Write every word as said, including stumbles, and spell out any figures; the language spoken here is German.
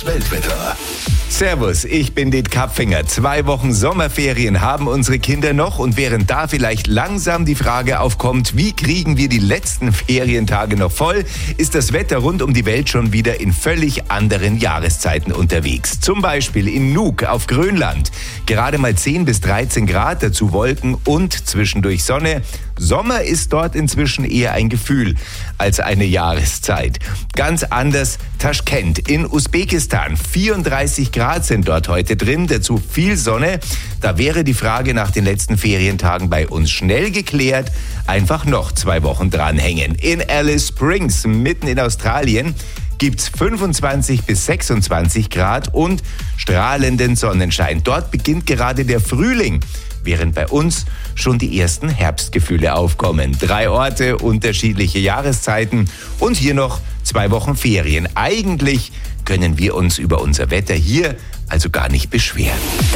Das Weltwetter. Servus, ich bin Dit Kapfinger. Zwei Wochen Sommerferien haben unsere Kinder noch und während da vielleicht langsam die Frage aufkommt, wie kriegen wir die letzten Ferientage noch voll, ist das Wetter rund um die Welt schon wieder in völlig anderen Jahreszeiten unterwegs. Zum Beispiel in Nuuk auf Grönland. Gerade mal zehn bis dreizehn Grad, dazu Wolken und zwischendurch Sonne. Sommer ist dort inzwischen eher ein Gefühl als eine Jahreszeit. Ganz anders Taschkent in Usbekistan. vierunddreißig Grad sind dort heute drin, dazu viel Sonne. Da wäre die Frage nach den letzten Ferientagen bei uns schnell geklärt. Einfach noch zwei Wochen dranhängen. In Alice Springs, mitten in Australien, gibt's fünfundzwanzig bis sechsundzwanzig Grad und strahlenden Sonnenschein. Dort beginnt gerade der Frühling, während bei uns schon die ersten Herbstgefühle aufkommen. Drei Orte, unterschiedliche Jahreszeiten und hier noch zwei Wochen Ferien. Eigentlich können wir uns über unser Wetter hier also gar nicht beschweren.